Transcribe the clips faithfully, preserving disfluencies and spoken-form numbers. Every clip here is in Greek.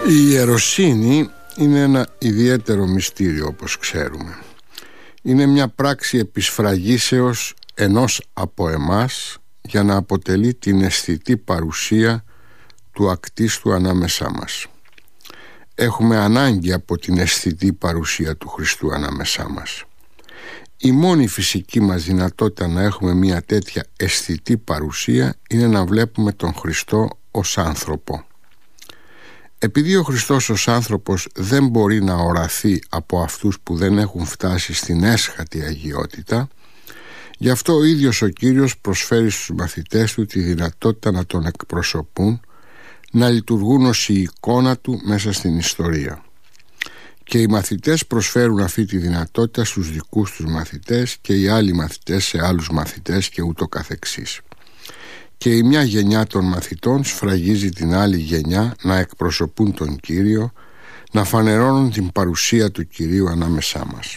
Η ιεροσύνη είναι ένα ιδιαίτερο μυστήριο, όπως ξέρουμε. Είναι μια πράξη επισφραγίσεως ενός από εμάς για να αποτελεί την αισθητή παρουσία του ακτίστου ανάμεσά μας. Έχουμε ανάγκη από την αισθητή παρουσία του Χριστού ανάμεσά μας. Η μόνη φυσική μας δυνατότητα να έχουμε μια τέτοια αισθητή παρουσία είναι να βλέπουμε τον Χριστό ως άνθρωπο. Επειδή ο Χριστός ως άνθρωπος δεν μπορεί να οραθεί από αυτούς που δεν έχουν φτάσει στην έσχατη αγιότητα, γι' αυτό ο ίδιος ο Κύριος προσφέρει στους μαθητές του τη δυνατότητα να τον εκπροσωπούν, να λειτουργούν ως η εικόνα του μέσα στην ιστορία. Και οι μαθητές προσφέρουν αυτή τη δυνατότητα στους δικούς τους μαθητές και οι άλλοι μαθητές σε άλλους μαθητές και ούτω καθεξής. Και η μια γενιά των μαθητών σφραγίζει την άλλη γενιά να εκπροσωπούν τον Κύριο, να φανερώνουν την παρουσία του Κυρίου ανάμεσά μας.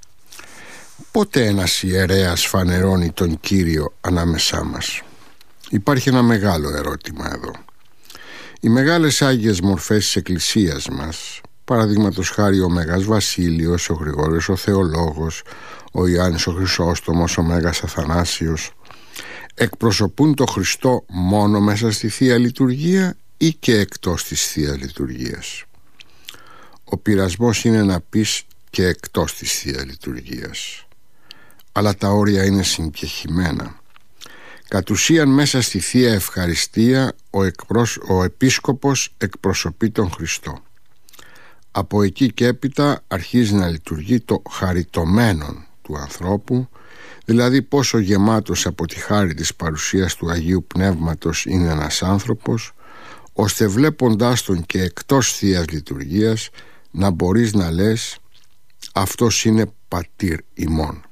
Πότε ένας ιερέας φανερώνει τον Κύριο ανάμεσά μας? Υπάρχει ένα μεγάλο ερώτημα εδώ. Οι μεγάλες άγιες μορφές της Εκκλησίας μας, παραδείγματος χάρη ο Μέγας Βασίλειος, ο Γρηγόριος ο Θεολόγος, ο Ιωάννης ο Χρυσόστομος, ο Μέγας Αθανάσιος, εκπροσωπούν το Χριστό μόνο μέσα στη Θεία Λειτουργία ή και εκτός της Θείας Λειτουργίας? Ο πειρασμός είναι να πεις και εκτός της Θείας Λειτουργίας, αλλά τα όρια είναι συγκεχημένα. Κατ' ουσίαν μέσα στη Θεία Ευχαριστία ο, εκπρόσ... ο Επίσκοπος εκπροσωπεί τον Χριστό. Από εκεί και έπειτα αρχίζει να λειτουργεί το χαριτωμένον του ανθρώπου, δηλαδή πόσο γεμάτος από τη χάρη της παρουσίας του Αγίου Πνεύματος είναι ένας άνθρωπος, ώστε βλέποντάς τον και εκτός Θείας Λειτουργίας να μπορείς να λες αυτός είναι πατήρ ημών.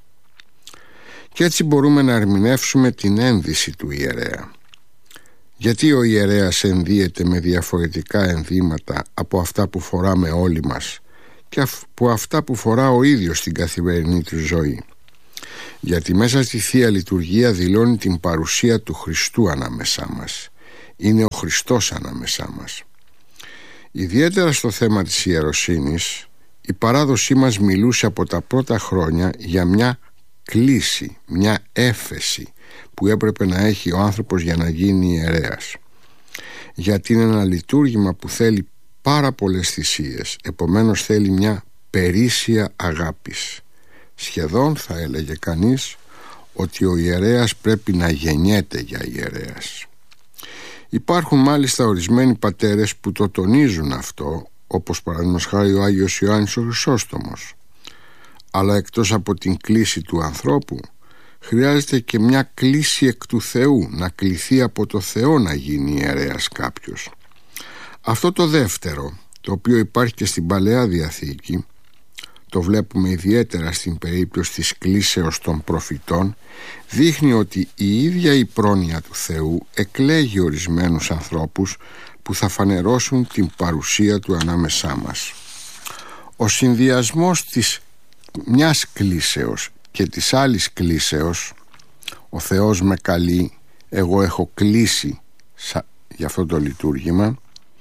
Και έτσι μπορούμε να ερμηνεύσουμε την ένδυση του ιερέα. Γιατί ο ιερέας ενδύεται με διαφορετικά ενδύματα από αυτά που φοράμε όλοι μας και από αυτά που φορά ο ίδιος στην καθημερινή του ζωή? Γιατί μέσα στη Θεία Λειτουργία δηλώνει την παρουσία του Χριστού ανάμεσά μας. Είναι ο Χριστός ανάμεσά μας. Ιδιαίτερα στο θέμα της ιεροσύνης, η παράδοσή μας μιλούσε από τα πρώτα χρόνια για μια κλίση, μια έφεση που έπρεπε να έχει ο άνθρωπος για να γίνει ιερέας. Γιατί είναι ένα λειτουργήμα που θέλει πάρα πολλές θυσίες, επομένως θέλει μια περίσσια αγάπης. Σχεδόν θα έλεγε κανείς ότι ο ιερέας πρέπει να γεννιέται για ιερέας. Υπάρχουν μάλιστα ορισμένοι πατέρες που το τονίζουν αυτό, όπως παραδείγματος χάρη ο Άγιος Ιωάννης ο Χρυσόστομος. Αλλά εκτός από την κλίση του ανθρώπου, χρειάζεται και μια κλίση εκ του Θεού, να κληθεί από το Θεό να γίνει ιερέας κάποιος. Αυτό το δεύτερο, το οποίο υπάρχει και στην Παλαιά Διαθήκη, το βλέπουμε ιδιαίτερα στην περίπτωση της κλίσεως των προφητών, δείχνει ότι η ίδια η πρόνοια του Θεού εκλέγει ορισμένους ανθρώπους που θα φανερώσουν την παρουσία του ανάμεσά μας. Ο συνδυασμός της μιας κλίσεως και της άλλης κλίσεως, ο Θεός με καλεί, εγώ έχω κλείσει για αυτό το λειτουργήμα,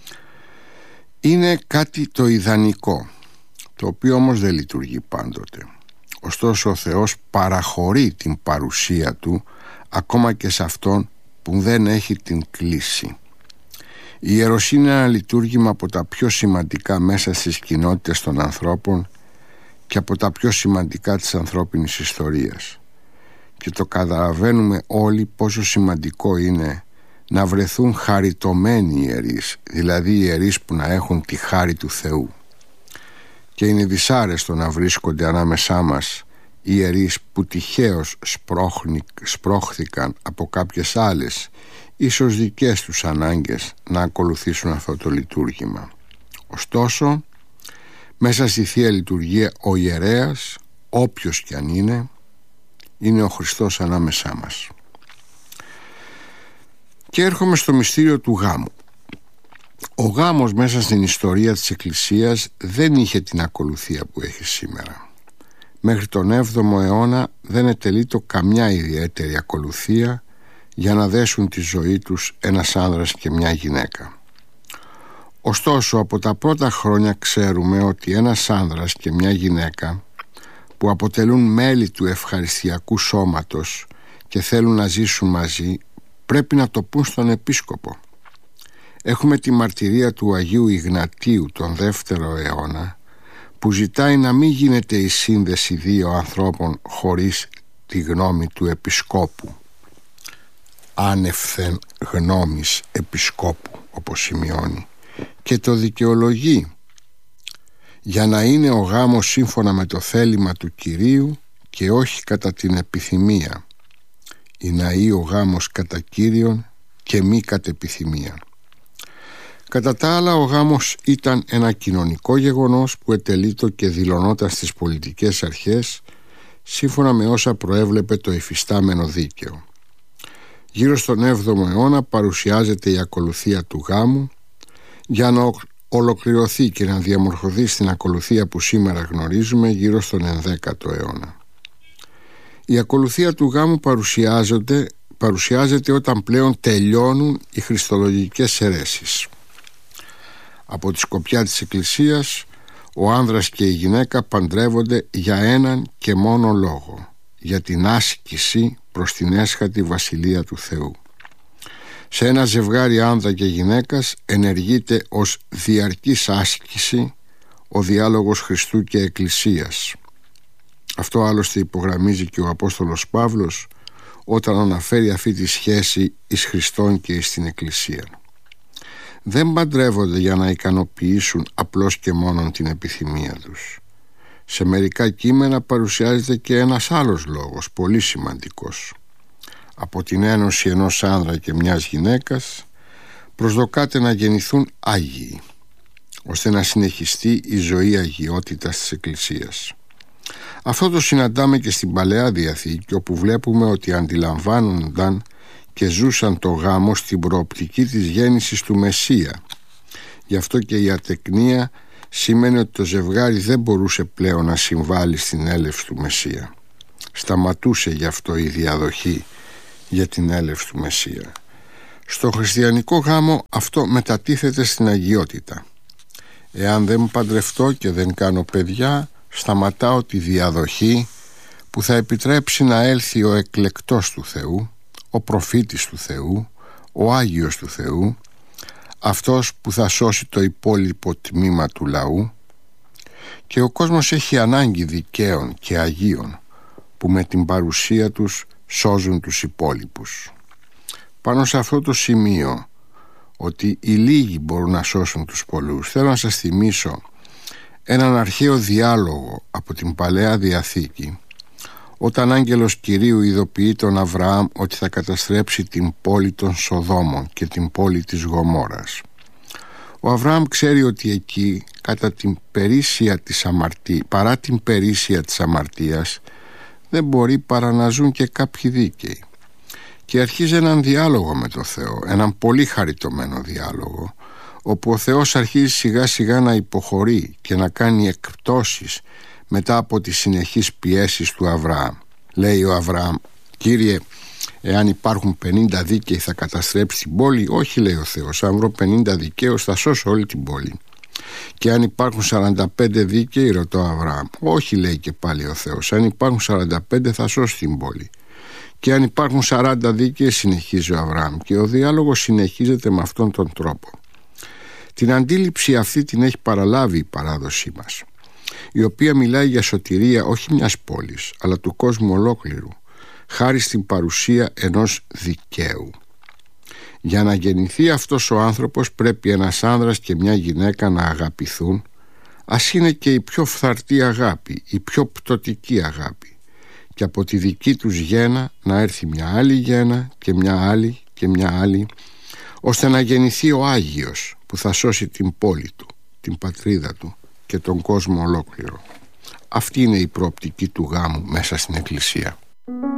είναι κάτι το ιδανικό, το οποίο όμως δεν λειτουργεί πάντοτε. Ωστόσο ο Θεός παραχωρεί την παρουσία του ακόμα και σε αυτόν που δεν έχει την κλίση. Η ιεροσύνη είναι ένα λειτουργήμα από τα πιο σημαντικά μέσα στις κοινότητες των ανθρώπων και από τα πιο σημαντικά της ανθρώπινης ιστορίας. Και το καταλαβαίνουμε όλοι πόσο σημαντικό είναι να βρεθούν χαριτωμένοι ιερείς, δηλαδή ιερείς που να έχουν τη χάρη του Θεού. Και είναι δυσάρεστο να βρίσκονται ανάμεσά μας ιερείς που τυχαίως σπρώχθηκαν από κάποιες άλλες, ίσως δικές τους ανάγκες, να ακολουθήσουν αυτό το λειτουργήμα. Ωστόσο, μέσα στη Θεία Λειτουργία ο ιερέας, όποιος κι αν είναι, είναι ο Χριστός ανάμεσά μας. Και έρχομαι στο μυστήριο του γάμου. Ο γάμος μέσα στην ιστορία της Εκκλησίας δεν είχε την ακολουθία που έχει σήμερα. Μέχρι τον έβδομο αιώνα δεν ετελείτο καμιά ιδιαίτερη ακολουθία για να δέσουν τη ζωή τους ένας άνδρας και μια γυναίκα. Ωστόσο, από τα πρώτα χρόνια ξέρουμε ότι ένας άνδρας και μια γυναίκα που αποτελούν μέλη του ευχαριστιακού σώματος και θέλουν να ζήσουν μαζί, πρέπει να το πούν στον επίσκοπο. Έχουμε τη μαρτυρία του Αγίου Ιγνατίου τον δεύτερο αιώνα, που ζητάει να μην γίνεται η σύνδεση δύο ανθρώπων χωρίς τη γνώμη του επισκόπου. Άνευθεν γνώμης επισκόπου, όπως σημειώνει, και το δικαιολογεί, για να είναι ο γάμος σύμφωνα με το θέλημα του Κυρίου και όχι κατά την επιθυμία, ή να είναι ο γάμος κατά Κύριον και μη κατ' επιθυμία. Κατά τα άλλα, ο γάμος ήταν ένα κοινωνικό γεγονός που ετελείτο και δηλωνόταν στις πολιτικές αρχές σύμφωνα με όσα προέβλεπε το υφιστάμενο δίκαιο. Γύρω στον έβδομο αιώνα παρουσιάζεται η ακολουθία του γάμου για να ολοκληρωθεί και να διαμορφωθεί στην ακολουθία που σήμερα γνωρίζουμε γύρω στον ενδέκατο αιώνα. Η ακολουθία του γάμου παρουσιάζεται, παρουσιάζεται όταν πλέον τελειώνουν οι χριστολογικές αιρέσεις. Από τη σκοπιά της Εκκλησίας, ο άνδρας και η γυναίκα παντρεύονται για έναν και μόνο λόγο, για την άσκηση προς την έσχατη βασιλεία του Θεού. Σε ένα ζευγάρι άνδρα και γυναίκας ενεργείται ως διαρκής άσκηση ο διάλογος Χριστού και Εκκλησίας. Αυτό άλλωστε υπογραμμίζει και ο Απόστολος Παύλος όταν αναφέρει αυτή τη σχέση εις Χριστόν και εις την Εκκλησία. Δεν παντρεύονται για να ικανοποιήσουν απλώς και μόνον την επιθυμία τους. Σε μερικά κείμενα παρουσιάζεται και ένας άλλος λόγος, πολύ σημαντικός. Από την ένωση ενός άνδρα και μιας γυναίκας προσδοκάται να γεννηθούν Άγιοι, ώστε να συνεχιστεί η ζωή αγιότητας της Εκκλησίας. Αυτό το συναντάμε και στην Παλαιά Διαθήκη, όπου βλέπουμε ότι αντιλαμβάνονταν και ζούσαν το γάμο στην προοπτική της γέννησης του Μεσσία. Γι' αυτό και η ατεκνία σημαίνει ότι το ζευγάρι δεν μπορούσε πλέον να συμβάλλει στην έλευση του Μεσσία. Σταματούσε γι' αυτό η διαδοχή για την έλευση του Μεσσία. Στο χριστιανικό γάμο αυτό μετατίθεται στην αγιότητα. Εάν δεν παντρευτώ και δεν κάνω παιδιά, σταματάω τη διαδοχή που θα επιτρέψει να έλθει ο εκλεκτός του Θεού, ο προφήτης του Θεού, ο Άγιος του Θεού, αυτός που θα σώσει το υπόλοιπο τμήμα του λαού, και ο κόσμος έχει ανάγκη δικαίων και αγίων που με την παρουσία τους σώζουν τους υπόλοιπους. Πάνω σε αυτό το σημείο, ότι οι λίγοι μπορούν να σώσουν τους πολλούς, θέλω να σας θυμίσω έναν αρχαίο διάλογο από την Παλαιά Διαθήκη, όταν άγγελος Κυρίου ειδοποιεί τον Αβραάμ ότι θα καταστρέψει την πόλη των Σοδόμων και την πόλη της Γομόρας. Ο Αβραάμ ξέρει ότι εκεί, κατά την περίσσια της αμαρτίας, παρά την περίσσια της αμαρτίας, δεν μπορεί παρά να ζουν και κάποιοι δίκαιοι. Και αρχίζει έναν διάλογο με τον Θεό, έναν πολύ χαριτωμένο διάλογο, όπου ο Θεός αρχίζει σιγά σιγά να υποχωρεί και να κάνει εκπτώσεις μετά από τις συνεχείς πιέσεις του Αβραάμ. Λέει ο Αβραάμ: «Κύριε, εάν υπάρχουν πενήντα δίκαιοι θα καταστρέψει την πόλη?» «Όχι», λέει ο Θεός, «αν βρω πενήντα δικαίους θα σώσω όλη την πόλη». «Και αν υπάρχουν σαράντα πέντε δίκαιοι?» ρωτώ ο Αβραάμ. «Όχι», λέει και πάλι ο Θεός, «αν υπάρχουν σαράντα πέντε θα σώσει την πόλη». «Και αν υπάρχουν σαράντα δίκαιοι?» συνεχίζει ο Αβραάμ, και ο διάλογος συνεχίζεται με αυτόν τον τρόπο. Την αντίληψη αυτή την έχει παραλάβει η παράδοσή μας, η οποία μιλάει για σωτηρία όχι μιας πόλης, αλλά του κόσμου ολόκληρου, χάρη στην παρουσία ενός δικαίου. Για να γεννηθεί αυτός ο άνθρωπος πρέπει ένας άνδρας και μια γυναίκα να αγαπηθούν, ας είναι και η πιο φθαρτή αγάπη, η πιο πτωτική αγάπη, και από τη δική τους γένα να έρθει μια άλλη γένα και μια άλλη και μια άλλη, ώστε να γεννηθεί ο Άγιος που θα σώσει την πόλη του, την πατρίδα του και τον κόσμο ολόκληρο. Αυτή είναι η προοπτική του γάμου μέσα στην Εκκλησία.